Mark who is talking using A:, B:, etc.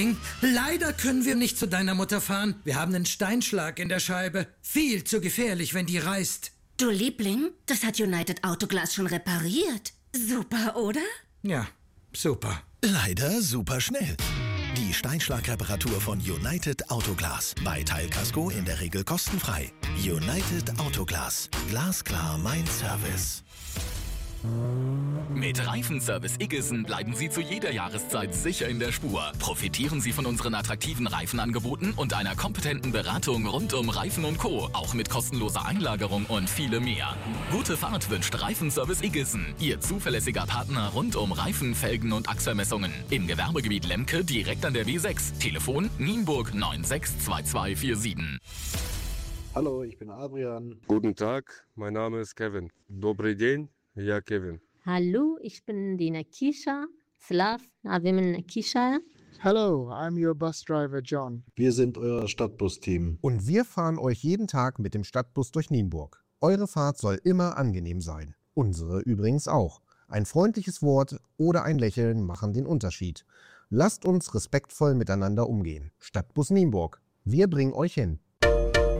A: Leider können wir nicht zu deiner Mutter fahren. Wir haben einen Steinschlag in der Scheibe. Viel zu gefährlich, wenn die reißt.
B: Du Liebling, das hat United Autoglas schon repariert. Super, oder?
A: Ja, super.
C: Leider super schnell. Die Steinschlagreparatur von United Autoglas. Bei Teilkasko in der Regel kostenfrei. United Autoglas. Glasklar mein Service.
D: Mit Reifenservice Iggesen bleiben Sie zu jeder Jahreszeit sicher in der Spur. Profitieren Sie von unseren attraktiven Reifenangeboten und einer kompetenten Beratung rund um Reifen und Co. Auch mit kostenloser Einlagerung und viele mehr. Gute Fahrt wünscht Reifenservice Iggesen. Ihr zuverlässiger Partner rund um Reifen, Felgen und Achsvermessungen. Im Gewerbegebiet Lemke direkt an der W6. Telefon Nienburg 962247.
E: Hallo, ich bin Adrian.
F: Guten Tag, mein Name ist Kevin. Dobry dzień, ja Kevin.
G: Hallo, ich bin die Nakisha. Slav, Navimen Nakisha.
H: Hello, I'm your bus driver John.
E: Wir sind euer Stadtbus-Team.
I: Und wir fahren euch jeden Tag mit dem Stadtbus durch Nienburg. Eure Fahrt soll immer angenehm sein. Unsere übrigens auch. Ein freundliches Wort oder ein Lächeln machen den Unterschied. Lasst uns respektvoll miteinander umgehen. Stadtbus Nienburg. Wir bringen euch hin.